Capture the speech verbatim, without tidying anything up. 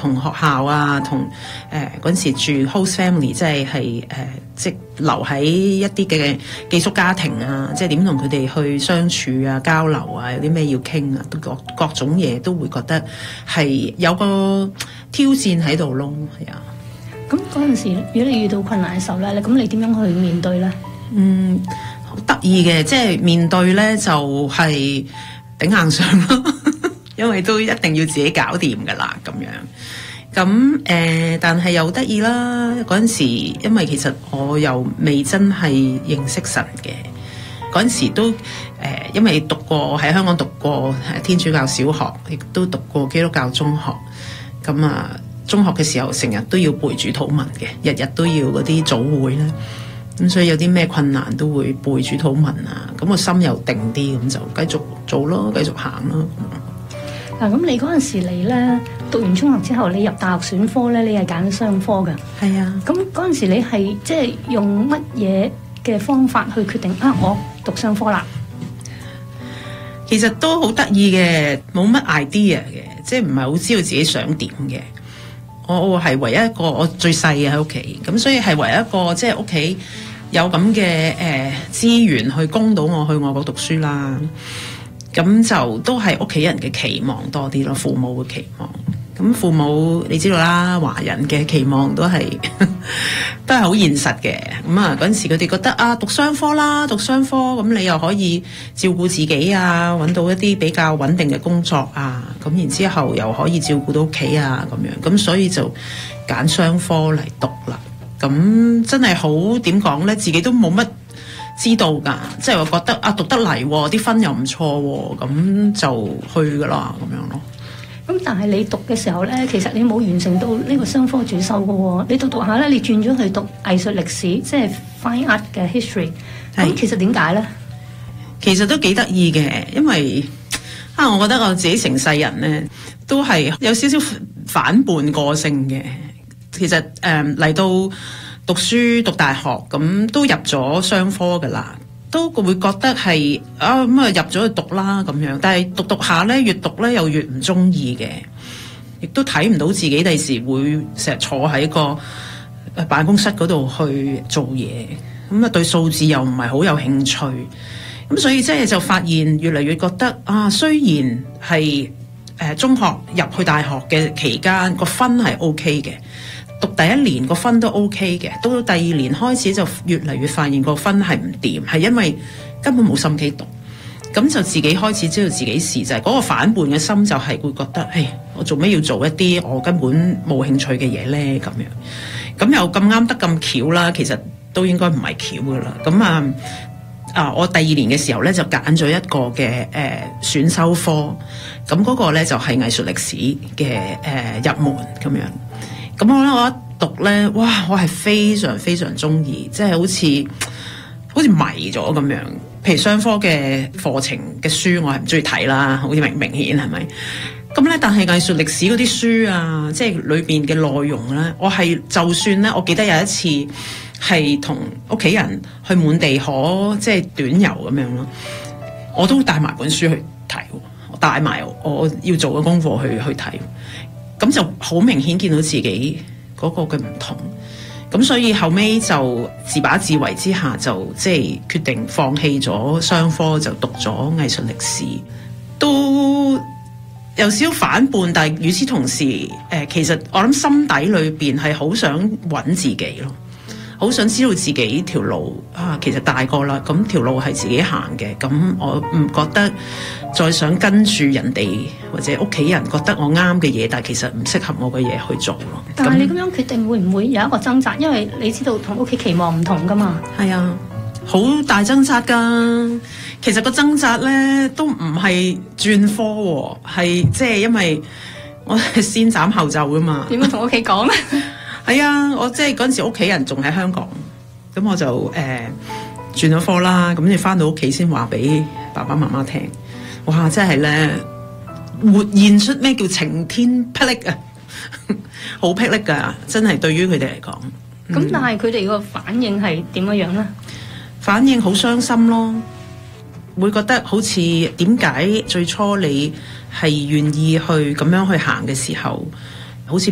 同學校啊，同誒嗰陣時住 host family，即係係誒即係留喺一啲嘅寄宿家庭啊，即係點同佢哋去相處啊、交流啊，有啲咩要傾啊，都各各種嘢都會覺得係有個挑戰喺度咯，係啊。 咁嗰陣時，如果你遇到困難嘅時候咧，咁你點樣去面對咧？嗯， 好得意嘅，即係面對咧就係頂硬上咯，因為都一定要自己搞掂噶啦咁樣。咁誒、呃，但係又得意啦。嗰陣時，因為其實我又未真係認識神嘅，嗰陣時都誒、呃，因為讀過喺香港讀過天主教小學，亦都讀過基督教中學，咁啊。中學嘅時候成日都要背主禱文嘅，日日都要嗰啲早會咧，咁所以有啲咩困難都會背主禱文啊，咁個心又定啲，咁就繼續做咯，繼續行咯。 嗱，咁你嗰陣時嚟咧，讀完中學之後，你入大學選科咧，你係揀商科㗎。 係啊。咁嗰陣時你係即係用乜嘢嘅方法去決定啊？我讀商科啦。 其實都好得意嘅，冇乜 idea 嘅，即係唔係好知道自己想點嘅。我我係唯一一個，我最細嘅喺屋企，咁所以係唯一一個即係屋企有咁嘅誒資源去供到我去外國讀書啦。咁就都係屋企人嘅期望多啲咯，父母嘅期望。咁父母你知道啦，華人嘅期望都係都係好現實嘅。咁啊嗰陣時佢哋覺得啊，讀商科啦，讀商科咁你又可以照顧自己啊，揾到一啲比較穩定嘅工作啊，咁然之後又可以照顧到屋企啊咁樣，咁所以就揀商科嚟讀啦。咁真係好點講呢？自己都冇乜知道㗎，即係話覺得啊讀得嚟喎，啲分又唔錯喎，咁就去㗎啦咁樣咯。 咁但係你讀嘅時候咧，其實你冇完成到呢個商科主修嘅喎，你讀讀下咧，你轉咗去讀藝術歷史，即係 fine art 嘅 history。咁其實點解咧？ 其實都幾得意嘅，因為啊，我覺得我自己成世人咧都係有少少反叛個性嘅。其實誒嚟、呃、到讀書讀大學咁都入咗商科㗎啦。都會覺得係啊咁啊入咗去讀啦咁樣，但係讀讀下咧，越讀咧又越唔中意嘅，亦都睇唔到自己第時會成日坐喺個辦公室嗰度去做嘢，咁啊對數字又唔係好有興趣，咁所以即係就發現越嚟越覺得啊，雖然係誒、呃、中學入去大學嘅期間個分係 OK 嘅。讀第一年個分都 OK 嘅，到到第二年開始就越嚟越發現個分係唔掂，係因為根本冇心機讀，咁就自己開始知道自己事，就係、是、嗰個反叛嘅心就係會覺得，誒，我做咩要做一啲我根本冇興趣嘅嘢咧？咁樣，咁又咁啱得咁巧啦，其實都應該唔係巧噶啦。咁啊啊，我第二年嘅時候咧就揀咗一個嘅誒、呃、選修科，咁嗰個咧就係、是、藝術歷史嘅誒、呃、入門咁樣。咁我咧，我一讀咧，哇！我係非常非常中意，即係好似好似迷咗咁樣。譬如商科嘅課程嘅書，我係唔中意睇啦，好似明明顯係咪？咁咧，但係藝術歷史嗰啲書啊，即係裏邊嘅內容咧，我係就算咧，我記得有一次係同屋企人去滿地可即係短遊咁樣咯，我都帶埋本書去睇，我帶埋我要做嘅功課去去睇。咁就好明顯見到自己嗰個嘅唔同，咁所以後尾就自把自為之下，就即係決定放棄咗商科，就讀咗藝術歷史，都有少少反叛，但係與此同時，誒、呃，其實我諗心底裏邊係好想揾自己咯，好想知道自己條路啊，其實大個啦，咁條路係自己行嘅，咁我唔覺得再想跟住人哋或者屋企人覺得我啱嘅嘢，但係其實唔適合我嘅嘢去做咯。 但係你咁樣決定會唔會有一個掙扎？因為你知道同屋企期望唔同噶嘛。 係啊，好大掙扎噶。其實個掙扎咧都唔係轉科喎，係即係因為我係先斬後奏噶嘛。點樣同屋企講咧？係啊，我即係嗰陣時屋企人仲喺香港，咁我就誒、呃、轉咗科啦。咁你翻到屋企先話俾爸爸媽媽聽，哇！真係咧活現出咩叫晴天霹靂啊，好霹靂噶，真係對於佢哋嚟講。咁、嗯、但係佢哋個反應係點樣樣咧？反應好傷心咯，會覺得好似點解最初你係願意去咁樣去行嘅時候，